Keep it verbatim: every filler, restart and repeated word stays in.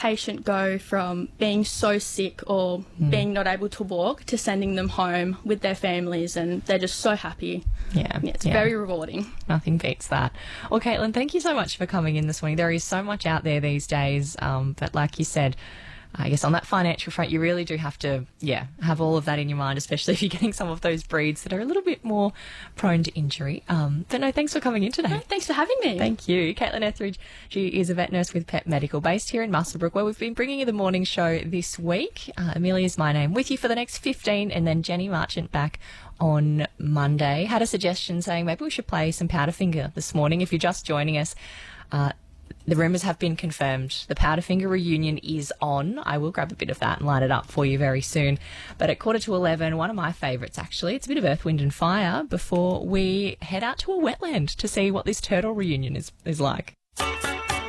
patient go from being so sick or mm. being not able to walk to sending them home with their families, and they're just so happy. Yeah, yeah it's yeah. very rewarding. Nothing beats that. Well, Caitlin, thank you so much for coming in this morning. There is so much out there these days, um, but like you said, I guess on that financial front, you really do have to, yeah, have all of that in your mind, especially if you're getting some of those breeds that are a little bit more prone to injury. Um, but no, thanks for coming in today. No, thanks for having me. Thank you. Caitlin Etheridge, she is a vet nurse with Pet Medical based here in Muswellbrook, where we've been bringing you the morning show this week. Uh, Amelia's my name, with you for the next fifteen, and then Jenny Marchant back on Monday. Had a suggestion saying maybe we should play some Powderfinger this morning. If you're just joining us, uh, the rumours have been confirmed. The Powderfinger reunion is on. I will grab a bit of that and line it up for you very soon. But at quarter to eleven, one of my favourites actually, it's a bit of Earth, Wind and Fire before we head out to a wetland to see what this turtle reunion is, is like.